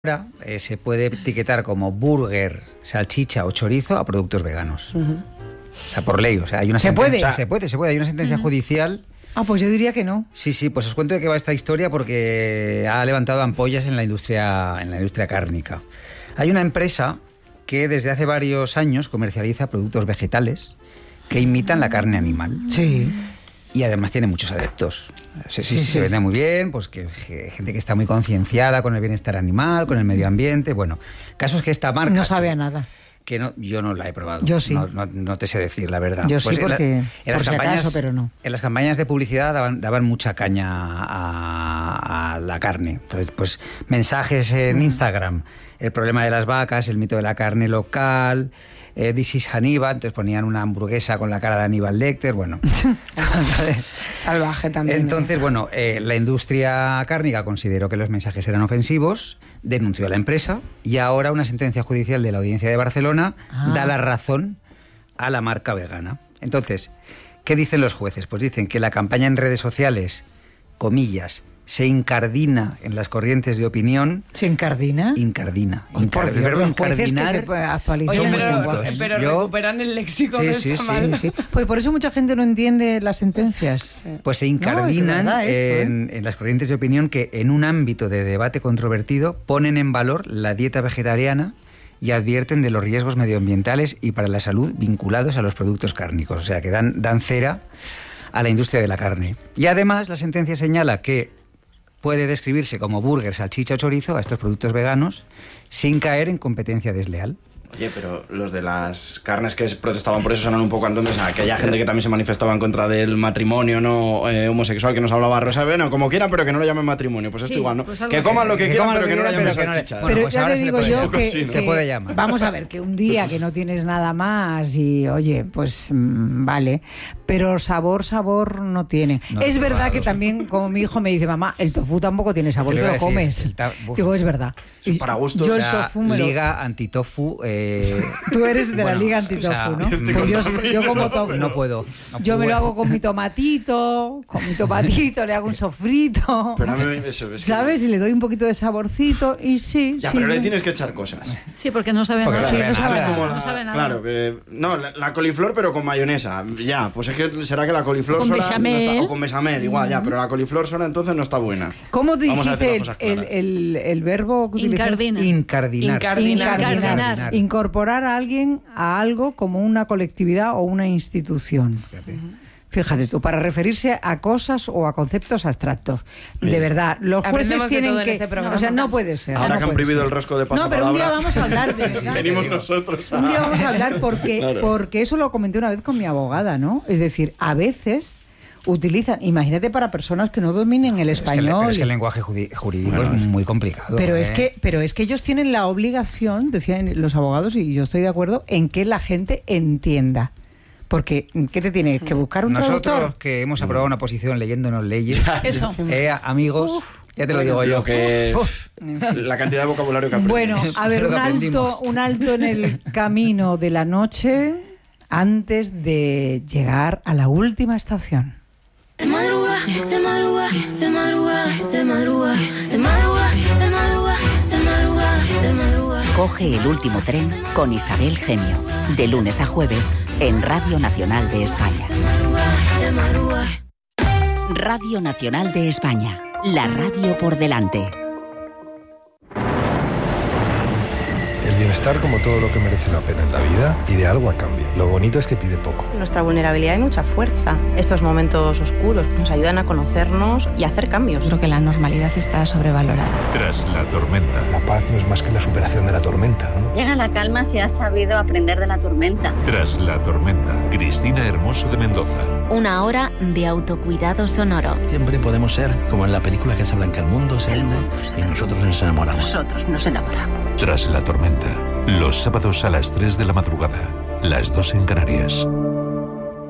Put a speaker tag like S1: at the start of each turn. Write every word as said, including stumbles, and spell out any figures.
S1: Ahora eh, se puede etiquetar como burger, salchicha o chorizo a productos veganos. Uh-huh. O sea, por ley. O sea, hay una
S2: ¿Se
S1: sentencia,
S2: puede?
S1: O sea, se puede, se puede. Hay una sentencia uh-huh. judicial.
S2: Ah, pues yo diría que no.
S1: Sí, sí, pues os cuento de qué va esta historia porque ha levantado ampollas en la industria, en la industria cárnica. Hay una empresa que desde hace varios años comercializa productos vegetales que imitan la carne animal.
S2: Sí.
S1: Y además tiene muchos adeptos. Sí, sí, sí,
S2: sí,
S1: se vende
S2: sí.
S1: muy bien, pues que, que gente que está muy concienciada con el bienestar animal, con el medio ambiente. Bueno, caso es que esta marca...
S2: No sabe
S1: que,
S2: a nada.
S1: Que no, yo no la he probado.
S2: Yo sí.
S1: No, no, no te sé decir la verdad.
S2: Yo
S1: pues
S2: sí,
S1: en
S2: porque...
S1: La, en
S2: por
S1: las
S2: si
S1: campañas,
S2: acaso, pero no.
S1: En las campañas de publicidad daban, daban mucha caña a, a la carne. Entonces, pues, mensajes en mm. Instagram. El problema de las vacas, el mito de la carne local... Eh, This is Hannibal, entonces ponían una hamburguesa con la cara de Aníbal Lecter, bueno.
S2: Salvaje también.
S1: Entonces, bueno, eh, la industria cárnica consideró que los mensajes eran ofensivos, denunció a la empresa y ahora una sentencia judicial de la Audiencia de Barcelona ah. da la razón a la marca vegana. Entonces, ¿qué dicen los jueces? Pues dicen que la campaña en redes sociales, comillas, se incardina en las corrientes de opinión.
S2: ¿Se incardina?
S1: Incardina.
S2: Ay,
S1: Incar
S2: por Dios,
S1: el verbo
S2: los jueces
S1: incardinar.
S2: que se puede actualizar.
S3: Oye,
S2: muy
S3: pero,
S2: puntos.
S3: pero
S1: Yo-
S3: recuperan el léxico
S1: Sí,
S3: de
S1: sí,
S3: esta
S1: sí,
S3: mal.
S2: Sí, sí. Pues por eso mucha gente no entiende las sentencias.
S3: Sí.
S1: Pues se
S2: No,
S1: incardinan
S2: es verdad esto, ¿eh?
S1: en, en las corrientes de opinión que en un ámbito de debate controvertido ponen en valor la dieta vegetariana y advierten de los riesgos medioambientales y para la salud vinculados a los productos cárnicos. O sea, que dan, dan cera a la industria de la carne. Y además la sentencia señala que puede describirse como burger, salchicha o chorizo a estos productos veganos sin caer en competencia desleal.
S4: Oye, pero los de las carnes que protestaban por eso sonan un poco entonces a aquella gente que también se manifestaba en contra del matrimonio no eh, homosexual, que nos hablaba Rosa, bueno, como quieran, pero que no lo llamen matrimonio. Pues esto
S3: Sí,
S4: igual, ¿no?
S3: pues algo
S4: que
S3: así.
S4: coman lo que,
S1: Que
S4: quieran,
S1: coman lo
S4: pero que,
S1: que
S4: no lo
S1: quieran,
S4: llamen
S1: pero que no le-
S4: salchicha.
S1: Bueno,
S2: Pero
S1: pues
S2: ya
S1: ahora
S2: te
S1: se le
S2: digo
S1: puede
S2: yo
S1: llamar.
S2: que,
S4: Sí, ¿no?
S2: que-
S1: Se puede llamar.
S2: Vamos a ver, que un día que no tienes nada más y, oye, pues mm, vale, pero sabor, sabor no tiene.
S1: No,
S2: es
S1: no,
S2: verdad
S1: claro.
S2: que también, como mi hijo me dice, mamá, el tofu tampoco tiene sabor,
S1: Te
S2: te
S1: lo
S2: lo
S1: iba a decir,
S2: comes.
S1: el ta- uf.
S2: Digo, es verdad.
S4: Es
S2: Y
S4: para gustos.
S2: Yo
S1: O
S2: el
S1: sea,
S2: tofu me lo-
S1: liga antitofu. Eh,
S2: Tú eres de la
S1: bueno,
S2: liga
S1: o
S2: antitofu,
S1: sea,
S2: ¿no?
S4: estoy
S2: Pues yo,
S4: contando
S2: yo como
S4: yo.
S2: tofu.
S1: no puedo. no
S2: Yo me
S1: puedo.
S2: lo hago con mi tomatito, con mi tomatito, le hago un sofrito.
S4: Pero a mí eso es que-
S2: ¿Sabes? Y le doy un poquito de saborcito y sí,
S4: Ya,
S2: sí.
S4: pero le
S2: sí.
S4: tienes que echar cosas.
S3: Sí, porque no sabe
S1: Porque
S3: nada.
S1: no sabe
S4: Esto es
S1: nada.
S4: como
S3: No
S4: la-
S3: sabe nada.
S4: Claro, que no, la, la coliflor pero con mayonesa. Ya, pues es que será que la coliflor
S3: Con
S4: sola no
S3: bechamel.
S4: está, o con bechamel igual, ya, pero la coliflor sola entonces no está buena.
S2: ¿Cómo
S4: Vamos a decir
S2: dijiste
S4: las
S2: el,
S4: cosas
S2: el,
S4: claras.
S2: el, el verbo que utilizas?
S3: Incardina.
S1: Incardinar.
S3: Incardinar.
S2: Incardinar.
S3: Incardinar.
S2: Incorporar a alguien a algo como una colectividad o una institución.
S1: Fíjate.
S2: Fíjate tú, para referirse a cosas o a conceptos abstractos.
S4: Bien.
S2: De verdad, los jueces
S3: Aprendemos de
S2: tienen
S3: todo en
S2: que...
S3: este programa.
S2: O sea, no puede ser.
S4: Ahora
S2: no
S4: que han
S2: puede
S4: prohibido
S2: ser.
S4: el rosco de
S2: No, pero un día
S4: pasapalabra,
S2: vamos a hablar de verdad.
S4: venimos
S1: digo.
S4: nosotros a...
S2: Un día vamos a hablar porque,
S4: Claro.
S2: porque eso lo comenté una vez con mi abogada, ¿no? Es decir, a veces utilizan, imagínate para personas que no dominen el
S1: Pero es que el-
S2: español.
S1: pero es que el lenguaje judi- jurídico
S4: Bueno,
S1: es
S4: es-
S1: muy complicado.
S2: Pero
S1: ¿eh?
S2: es que, pero es que ellos tienen la obligación, decían los abogados, y yo estoy de acuerdo, en que la gente entienda. Porque, ¿qué te tiene que buscar un
S1: Nosotros
S2: traductor?
S1: que hemos aprobado una posición leyéndonos leyes,
S3: Eso.
S1: eh, amigos, ya te lo digo yo.
S4: Lo que
S1: Uf.
S4: la cantidad de vocabulario que aprendes.
S2: Bueno, a ver,
S1: Lo
S2: un
S1: que
S2: alto,
S1: aprendimos.
S2: un alto en el camino de la noche antes de llegar a la última estación.
S5: De madruga, de madruga, de madruga, de madruga, de madruga, de madruga, de madruga, de madruga.
S6: Coge el último tren con Isabel Genio, de lunes a jueves en Radio Nacional de España.
S5: De madruga, de madruga.
S6: Radio Nacional de España, la radio por delante.
S7: El bienestar, como todo lo que merece la pena en la vida, pide algo a cambio. Lo bonito es que pide poco.
S8: En nuestra vulnerabilidad hay mucha fuerza. Estos momentos oscuros nos ayudan a conocernos y a hacer cambios.
S9: Creo que la normalidad está sobrevalorada.
S10: Tras la tormenta.
S7: La paz no es más que la superación de la tormenta, ¿no?
S11: Llega la calma si has sabido aprender de la tormenta.
S10: Tras la tormenta. Cristina Hermoso de Mendoza.
S12: Una hora de autocuidado sonoro.
S13: Siempre podemos ser como en la película que se habla en que el mundo se hunde y nosotros nos enamoramos.
S12: Nosotros nos enamoramos.
S10: Tras la tormenta. Los sábados a las tres de la madrugada. Las dos en Canarias.